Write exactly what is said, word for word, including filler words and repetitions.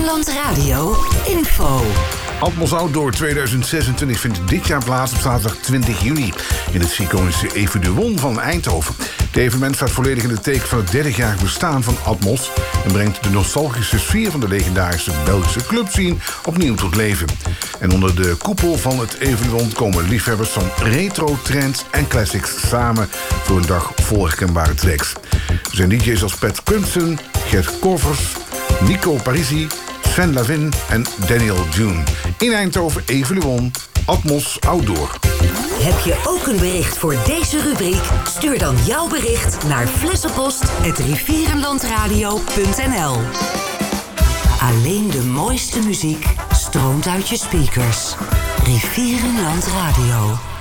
Rivierenland Radio info. Atmos Outdoor tweeduizend zesentwintig vindt dit jaar plaats op zaterdag twintig juni... in het iconische Evidewon van Eindhoven. Het evenement staat volledig in het teken van het dertigjarig bestaan van Atmos... en brengt de nostalgische sfeer van de legendarische Belgische clubscene opnieuw tot leven. En onder de koepel van het Evidewon komen liefhebbers van retro, trends en classics samen... voor een dag vol herkenbare tracks. Er zijn D J's als Pat Crimson, Gert Kovers, Nico Parisi... Sven Lavin en Daniel June. In Eindhoven, Evidewon, Atmos Outdoor. Heb je ook een bericht voor deze rubriek? Stuur dan jouw bericht naar flessenpost at rivierenlandradio punt n l. Alleen de mooiste muziek stroomt uit je speakers. Rivierenland Radio.